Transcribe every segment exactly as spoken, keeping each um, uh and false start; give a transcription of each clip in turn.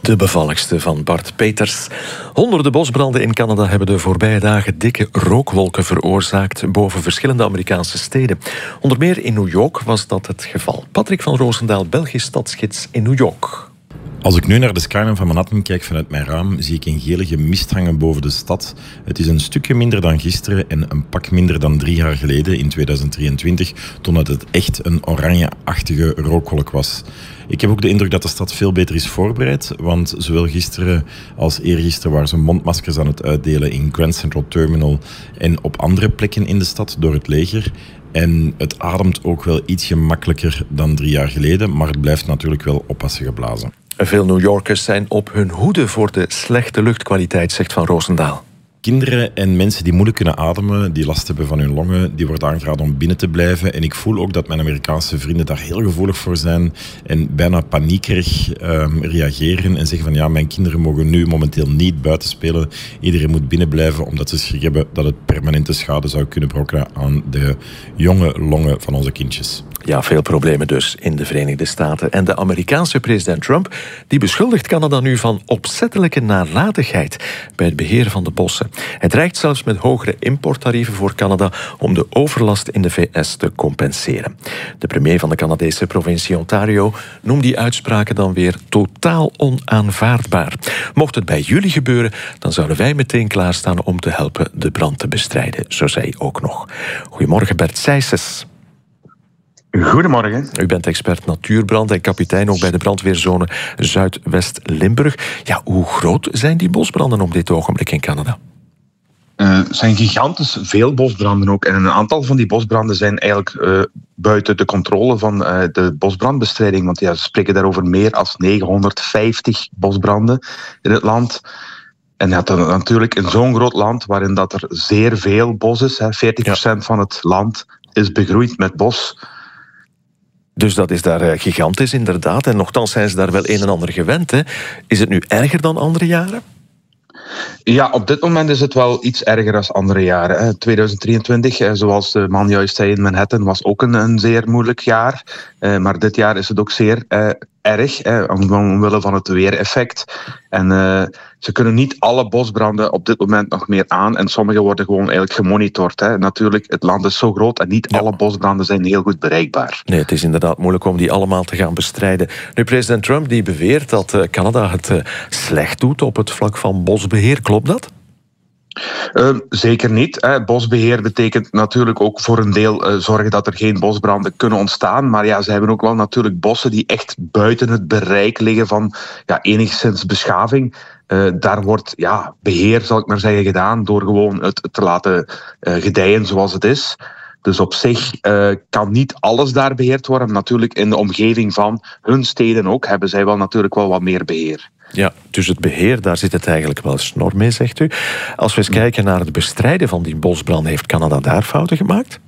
De bevalligste van Bart Peters. Honderden bosbranden in Canada hebben de voorbije dagen dikke rookwolken veroorzaakt boven verschillende Amerikaanse steden. Onder meer in New York was dat het geval. Patrick van Roosendaal, Belgisch stadsgids in New York. Als ik nu naar de skyline van Manhattan kijk vanuit mijn raam, zie ik een gelige mist hangen boven de stad. Het is een stukje minder dan gisteren en een pak minder dan drie jaar geleden, in tweeduizend drieëntwintig, toen het echt een oranje-achtige rookwolk was. Ik heb ook de indruk dat de stad veel beter is voorbereid, want zowel gisteren als eergisteren waren ze mondmaskers aan het uitdelen in Grand Central Terminal en op andere plekken in de stad door het leger. En het ademt ook wel iets gemakkelijker dan drie jaar geleden, maar het blijft natuurlijk wel oppassen geblazen. Veel New Yorkers zijn op hun hoede voor de slechte luchtkwaliteit, zegt Van Roosendaal. Kinderen en mensen die moeilijk kunnen ademen, die last hebben van hun longen, die worden aangeraden om binnen te blijven. En ik voel ook dat mijn Amerikaanse vrienden daar heel gevoelig voor zijn en bijna paniekerig um, reageren en zeggen van ja, mijn kinderen mogen nu momenteel niet buiten spelen. Iedereen moet binnen blijven omdat ze schrik hebben dat het permanente schade zou kunnen berokkenen aan de jonge longen van onze kindjes. Ja, veel problemen dus in de Verenigde Staten. En de Amerikaanse president Trump die beschuldigt Canada nu van opzettelijke nalatigheid bij het beheer van de bossen. Hij dreigt zelfs met hogere importtarieven voor Canada om de overlast in de V S te compenseren. De premier van de Canadese provincie Ontario noemt die uitspraken dan weer totaal onaanvaardbaar. Mocht het bij jullie gebeuren, dan zouden wij meteen klaarstaan om te helpen de brand te bestrijden, zo zei hij ook nog. Goedemorgen Bert Sijsses. Goedemorgen. U bent expert natuurbrand en kapitein ook bij de brandweerzone Zuidwest-Limburg. Ja, hoe groot zijn die bosbranden op dit ogenblik in Canada? Uh, er zijn gigantisch veel bosbranden ook. En een aantal van die bosbranden zijn eigenlijk uh, buiten de controle van uh, de bosbrandbestrijding. Want ja, ze spreken daarover meer dan negenhonderdvijftig bosbranden in het land. En dat is natuurlijk in zo'n groot land waarin dat er zeer veel bos is. Hè, veertig procent ja. van het land is begroeid met bos. Dus dat is daar gigantisch inderdaad. En nochtans zijn ze daar wel een en ander gewend. Hè. Is het nu erger dan andere jaren? Ja, op dit moment is het wel iets erger dan andere jaren. tweeduizend drieëntwintig, zoals de man juist zei in Manhattan, was ook een, een zeer moeilijk jaar. Maar dit jaar is het ook zeer uh, erg, omwille van het weereffect. En uh, ze kunnen niet alle bosbranden op dit moment nog meer aan. En sommige worden gewoon eigenlijk gemonitord. Hè. Natuurlijk, het land is zo groot en niet ja. alle bosbranden zijn heel goed bereikbaar. Nee, het is inderdaad moeilijk om die allemaal te gaan bestrijden. Nu, president Trump die beweert dat uh, Canada het uh, slecht doet op het vlak van bosbeheer. Klopt dat? Uh, zeker niet. Hè. Bosbeheer betekent natuurlijk ook voor een deel uh, zorgen dat er geen bosbranden kunnen ontstaan. Maar ja, ze hebben ook wel natuurlijk bossen die echt buiten het bereik liggen van ja, enigszins beschaving. Uh, daar wordt ja, beheer, zal ik maar zeggen, gedaan door gewoon het te laten uh, gedijen zoals het is. Dus op zich uh, kan niet alles daar beheerd worden. Natuurlijk in de omgeving van hun steden ook hebben zij wel natuurlijk wel wat meer beheer. Ja, dus het beheer, daar zit het eigenlijk wel snor mee, zegt u. Als we eens kijken naar het bestrijden van die bosbranden, heeft Canada daar fouten gemaakt?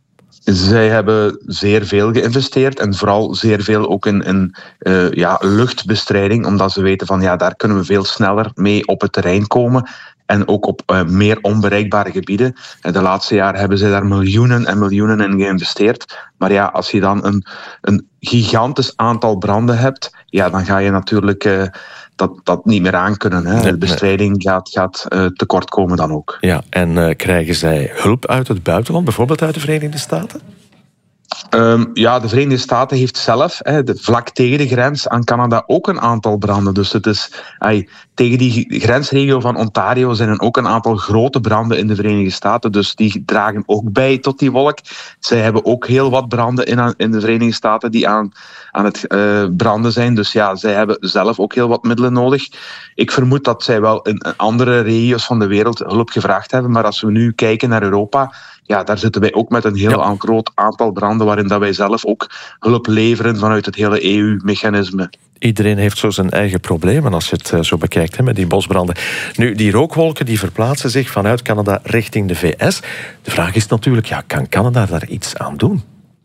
Zij hebben zeer veel geïnvesteerd en vooral zeer veel ook in, in uh, ja, luchtbestrijding, omdat ze weten van ja, daar kunnen we veel sneller mee op het terrein komen. En ook op uh, meer onbereikbare gebieden. De laatste jaren hebben ze daar miljoenen en miljoenen in geïnvesteerd. Maar ja, als je dan een, een gigantisch aantal branden hebt, ja, dan ga je natuurlijk uh, dat, dat niet meer aankunnen. Hè. Nee, de bestrijding nee. gaat, gaat uh, tekort komen dan ook. Ja, en uh, krijgen zij hulp uit het buitenland, bijvoorbeeld uit de Verenigde Staten? Um, ja, de Verenigde Staten heeft zelf, hè, de, vlak tegen de grens aan Canada, ook een aantal branden. Dus het is, ay, tegen die grensregio van Ontario zijn er ook een aantal grote branden in de Verenigde Staten. Dus die dragen ook bij tot die wolk. Zij hebben ook heel wat branden in, in de Verenigde Staten die aan, aan het uh, branden zijn. Dus ja, zij hebben zelf ook heel wat middelen nodig. Ik vermoed dat zij wel in andere regio's van de wereld hulp gevraagd hebben. Maar als we nu kijken naar Europa, ja, daar zitten wij ook met een heel ja. groot aantal branden waarin dat wij zelf ook hulp leveren vanuit het hele E U-mechanisme. Iedereen heeft zo zijn eigen problemen als je het uh, zo bekijkt hè, met die bosbranden. Nu, die rookwolken die verplaatsen zich vanuit Canada richting de V S. De vraag is natuurlijk, ja, kan Canada daar iets aan doen?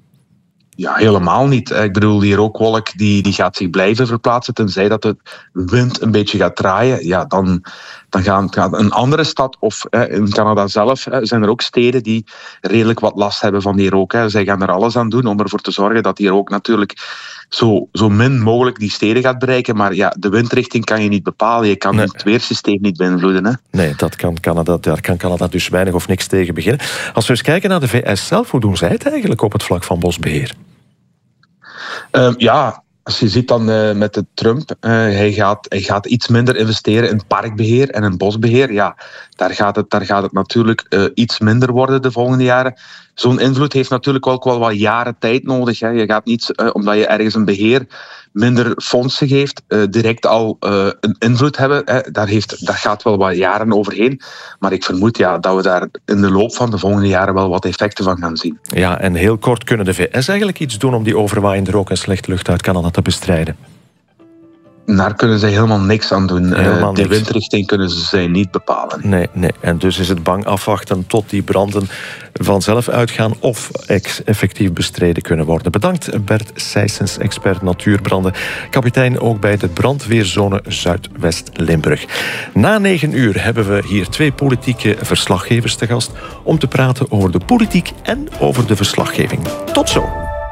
Ja, helemaal niet. Ik bedoel, die rookwolk die, die gaat zich blijven verplaatsen, tenzij dat de wind een beetje gaat draaien. Ja, dan, dan gaat, gaat een andere stad, of eh, in Canada zelf, eh, zijn er ook steden die redelijk wat last hebben van die rook. Hè. Zij gaan er alles aan doen om ervoor te zorgen dat die rook natuurlijk zo, zo min mogelijk die steden gaat bereiken. Maar ja, de windrichting kan je niet bepalen. Je kan nee. het weersysteem niet beïnvloeden. Hè? Nee, dat kan Canada, daar kan Canada dus weinig of niks tegen beginnen. Als we eens kijken naar de V S zelf, hoe doen zij het eigenlijk op het vlak van bosbeheer? Um, ja... Als je ziet dan uh, met de Trump, uh, hij, gaat, hij gaat iets minder investeren in parkbeheer en in bosbeheer. Ja, daar gaat het, daar gaat het natuurlijk uh, iets minder worden de volgende jaren. Zo'n invloed heeft natuurlijk ook wel wat jaren tijd nodig. Hè. Je gaat niet, uh, omdat je ergens een beheer minder fondsen geeft, uh, direct al uh, een invloed hebben. Hè. Daar, heeft, daar gaat wel wat jaren overheen. Maar ik vermoed ja, dat we daar in de loop van de volgende jaren wel wat effecten van gaan zien. Ja, en heel kort, kunnen de V S eigenlijk iets doen om die overwaaiende rook en slechte lucht uit Canada te bestrijden? Daar kunnen ze helemaal niks aan doen. Helemaal uh, de niks. windrichting kunnen ze niet bepalen. Nee, nee. En dus is het bang afwachten tot die branden vanzelf uitgaan of effectief bestreden kunnen worden. Bedankt Bert Sijsens, expert natuurbranden. Kapitein ook bij de brandweerzone Zuidwest-Limburg. Na negen uur hebben we hier twee politieke verslaggevers te gast om te praten over de politiek en over de verslaggeving. Tot zo.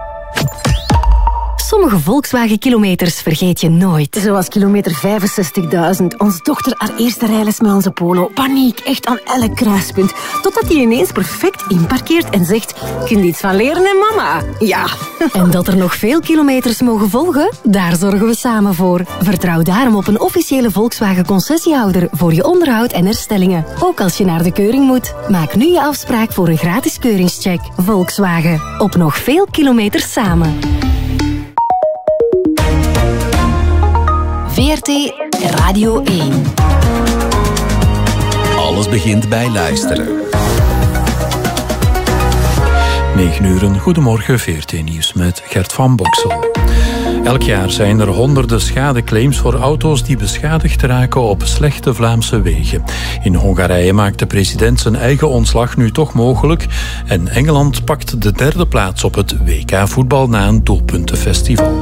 Sommige Volkswagen-kilometers vergeet je nooit. Zoals kilometer vijfenzestigduizend. Onze dochter haar eerste rijles met onze Polo. Paniek, echt aan elk kruispunt. Totdat hij ineens perfect inparkeert en zegt... Kun je iets van leren, hè, mama? Ja. En dat er nog veel kilometers mogen volgen? Daar zorgen we samen voor. Vertrouw daarom op een officiële Volkswagen-concessiehouder voor je onderhoud en herstellingen. Ook als je naar de keuring moet. Maak nu je afspraak voor een gratis keuringscheck. Volkswagen. Op nog veel kilometers samen. V R T Radio één. Alles begint bij luisteren. negen uur, goedemorgen, V R T Nieuws met Gert van Boksel. Elk jaar zijn er honderden schadeclaims voor auto's die beschadigd raken op slechte Vlaamse wegen. In Hongarije maakt de president zijn eigen ontslag nu toch mogelijk en Engeland pakt de derde plaats op het W K voetbal na een doelpuntenfestival.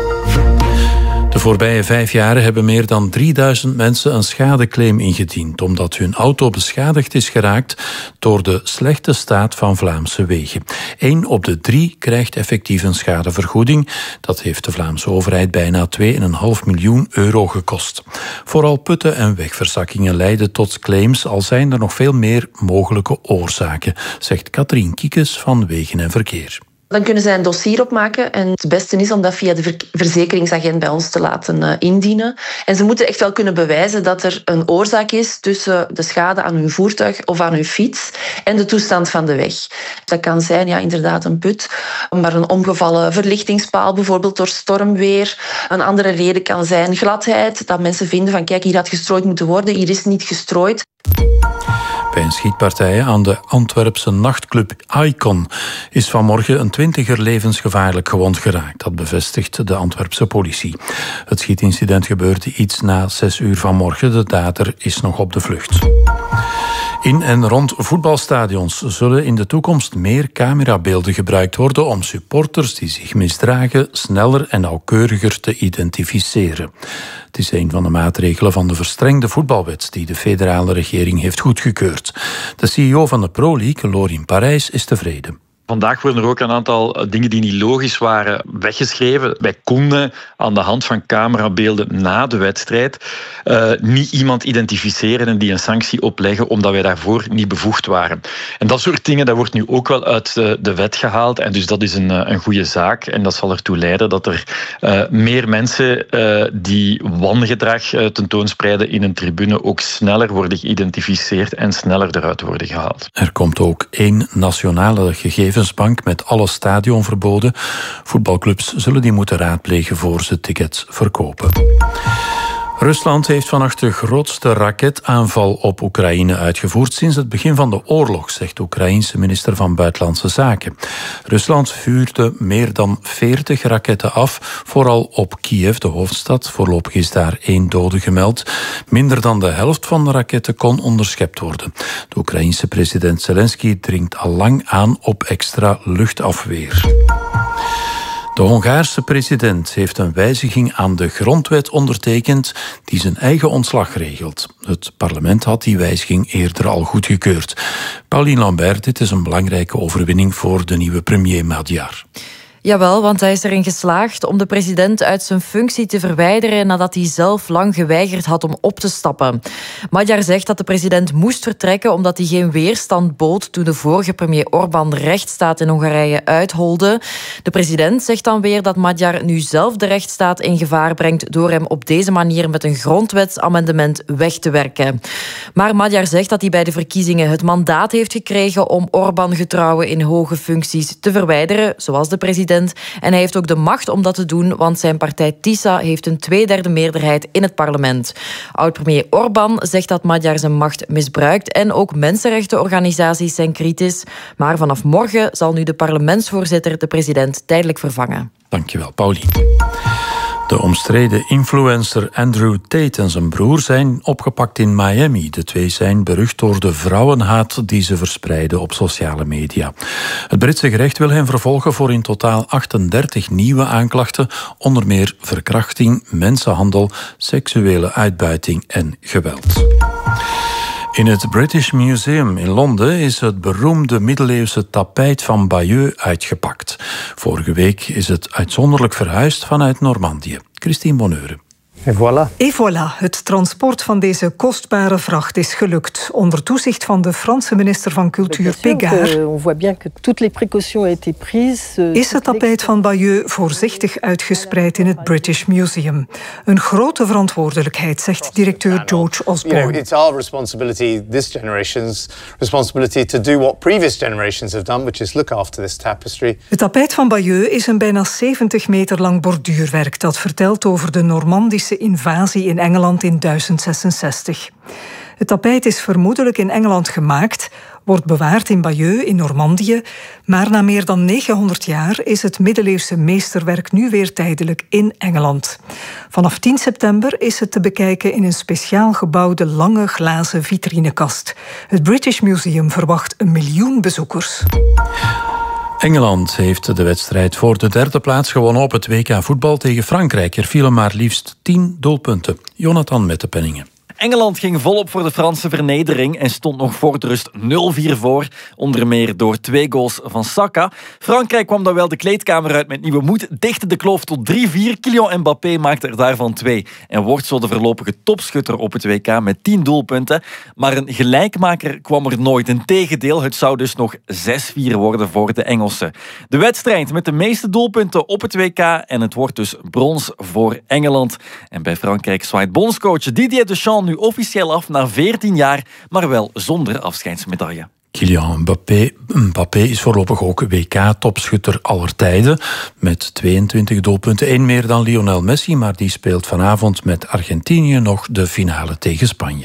De voorbije vijf jaren hebben meer dan drieduizend mensen een schadeclaim ingediend, omdat hun auto beschadigd is geraakt door de slechte staat van Vlaamse wegen. Eén op de drie krijgt effectief een schadevergoeding. Dat heeft de Vlaamse overheid bijna twee komma vijf miljoen euro gekost. Vooral putten en wegverzakkingen leiden tot claims, al zijn er nog veel meer mogelijke oorzaken, zegt Katrien Kiekes van Wegen en Verkeer. Dan kunnen zij een dossier opmaken en het beste is om dat via de verzekeringsagent bij ons te laten uh, indienen. En ze moeten echt wel kunnen bewijzen dat er een oorzaak is tussen de schade aan hun voertuig of aan hun fiets en de toestand van de weg. Dat kan zijn, ja, inderdaad een put, maar een omgevallen verlichtingspaal bijvoorbeeld door stormweer. Een andere reden kan zijn gladheid, dat mensen vinden van kijk, hier had gestrooid moeten worden, hier is niet gestrooid. Bij een schietpartij aan de Antwerpse nachtclub Icon is vanmorgen een twintiger levensgevaarlijk gewond geraakt. Dat bevestigt de Antwerpse politie. Het schietincident gebeurde iets na zes uur vanmorgen. De dader is nog op de vlucht. In en rond voetbalstadions zullen in de toekomst meer camerabeelden gebruikt worden om supporters die zich misdragen sneller en nauwkeuriger te identificeren. Het is een van de maatregelen van de verstrengde voetbalwet die de federale regering heeft goedgekeurd. De C E O van de Pro League, Lorin Parijs, is tevreden. Vandaag worden er ook een aantal dingen die niet logisch waren weggeschreven. Wij konden aan de hand van camerabeelden na de wedstrijd uh, niet iemand identificeren en die een sanctie opleggen omdat wij daarvoor niet bevoegd waren. En dat soort dingen, dat wordt nu ook wel uit de, de wet gehaald. En dus dat is een, een goede zaak. En dat zal ertoe leiden dat er uh, meer mensen uh, die wangedrag uh, tentoonspreiden in een tribune ook sneller worden geïdentificeerd en sneller eruit worden gehaald. Er komt ook één nationale gegevens bank met alle stadionverboden. Voetbalclubs zullen die moeten raadplegen voor ze tickets verkopen. Rusland heeft vannacht de grootste raketaanval op Oekraïne uitgevoerd sinds het begin van de oorlog, zegt de Oekraïense minister van Buitenlandse Zaken. Rusland vuurde meer dan veertig raketten af, vooral op Kiev, de hoofdstad. Voorlopig is daar één dode gemeld. Minder dan de helft van de raketten kon onderschept worden. De Oekraïense president Zelensky dringt al lang aan op extra luchtafweer. De Hongaarse president heeft een wijziging aan de grondwet ondertekend die zijn eigen ontslag regelt. Het parlement had die wijziging eerder al goedgekeurd. Pauline Lambert, dit is een belangrijke overwinning voor de nieuwe premier Magyar. Jawel, want hij is erin geslaagd om de president uit zijn functie te verwijderen nadat hij zelf lang geweigerd had om op te stappen. Magyar zegt dat de president moest vertrekken omdat hij geen weerstand bood toen de vorige premier Orbán de rechtsstaat in Hongarije uitholde. De president zegt dan weer dat Magyar nu zelf de rechtsstaat in gevaar brengt door hem op deze manier met een grondwetsamendement weg te werken. Maar Magyar zegt dat hij bij de verkiezingen het mandaat heeft gekregen om Orbán-getrouwen in hoge functies te verwijderen, zoals de president. En hij heeft ook de macht om dat te doen, want zijn partij TISA heeft een tweederde meerderheid in het parlement. Oud-premier Orbán zegt dat Magyar zijn macht misbruikt en ook mensenrechtenorganisaties zijn kritisch. Maar vanaf morgen zal nu de parlementsvoorzitter de president tijdelijk vervangen. Dankjewel, Pauli. De omstreden influencer Andrew Tate en zijn broer zijn opgepakt in Miami. De twee zijn berucht door de vrouwenhaat die ze verspreiden op sociale media. Het Britse gerecht wil hen vervolgen voor in totaal achtendertig nieuwe aanklachten, onder meer verkrachting, mensenhandel, seksuele uitbuiting en geweld. In het British Museum in Londen is het beroemde middeleeuwse tapijt van Bayeux uitgepakt. Vorige week is het uitzonderlijk verhuisd vanuit Normandië. Christine Bonheure. Et voilà. Et voilà, het transport van deze kostbare vracht is gelukt. Onder toezicht van de Franse minister van Cultuur Pégard is het tapijt van Bayeux voorzichtig uitgespreid in het British Museum. Een grote verantwoordelijkheid, zegt directeur George Osborne. It's our responsibility, this generation's responsibility, to do what previous generations have done, which is look after this tapestry. Het tapijt van Bayeux is een bijna zeventig meter lang borduurwerk dat vertelt over de Normandische invasie in Engeland in duizend zesenzestig. Het tapijt is vermoedelijk in Engeland gemaakt, wordt bewaard in Bayeux in Normandië, maar na meer dan negenhonderd jaar is het middeleeuwse meesterwerk nu weer tijdelijk in Engeland. Vanaf tien september is het te bekijken in een speciaal gebouwde lange glazen vitrinekast. Het British Museum verwacht een miljoen bezoekers. Engeland heeft de wedstrijd voor de derde plaats gewonnen op het W K voetbal tegen Frankrijk. Er vielen maar liefst tien doelpunten. Jonathan met de penningen. Engeland ging volop voor de Franse vernedering en stond nog voor de rust nul vier voor. Onder meer door twee goals van Saka. Frankrijk kwam dan wel de kleedkamer uit met nieuwe moed, dichtte de kloof tot drie vier. Kylian Mbappé maakte er daarvan twee en wordt zo de voorlopige topschutter op het W K met tien doelpunten. Maar een gelijkmaker kwam er nooit. Integendeel, het zou dus nog zes vier worden voor de Engelsen. De wedstrijd met de meeste doelpunten op het W K en het wordt dus brons voor Engeland. En bij Frankrijk zwaait bondscoach Didier Deschamps nu officieel af na veertien jaar, maar wel zonder afscheidsmedaille. Kylian Mbappé, Mbappé is voorlopig ook W K-topschutter aller tijden. Met tweeëntwintig doelpunten, één meer dan Lionel Messi, maar die speelt vanavond met Argentinië nog de finale tegen Spanje.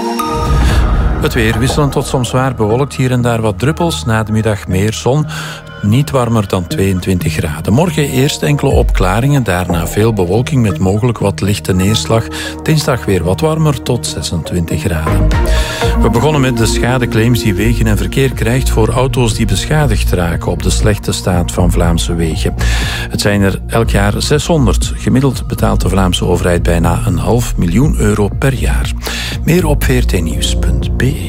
Het weer wisselend tot soms zwaar bewolkt, hier en daar wat druppels. Na de middag meer zon, niet warmer dan tweeëntwintig graden. Morgen eerst enkele opklaringen, daarna veel bewolking met mogelijk wat lichte neerslag. Dinsdag weer wat warmer tot zesentwintig graden. We begonnen met de schadeclaims die Wegen en Verkeer krijgt voor auto's die beschadigd raken op de slechte staat van Vlaamse wegen. Het zijn er elk jaar zeshonderd. Gemiddeld betaalt de Vlaamse overheid bijna een half miljoen euro per jaar. Meer op v r t nieuws punt b e.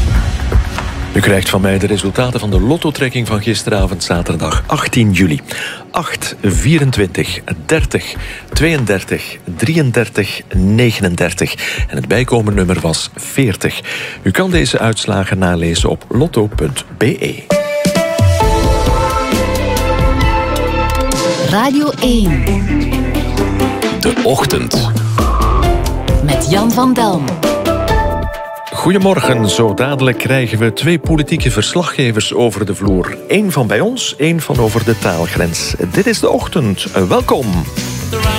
U krijgt van mij de resultaten van de lotto-trekking van gisteravond zaterdag achttien juli. acht, vierentwintig, dertig, tweeëndertig, drieëndertig, negenendertig. En het bijkomende nummer was veertig. U kan deze uitslagen nalezen op lotto punt b e. Radio één. De Ochtend. Met Jan van Delm. Goedemorgen, zo dadelijk krijgen we twee politieke verslaggevers over de vloer. Eén van bij ons, één van over de taalgrens. Dit is De Ochtend. Welkom.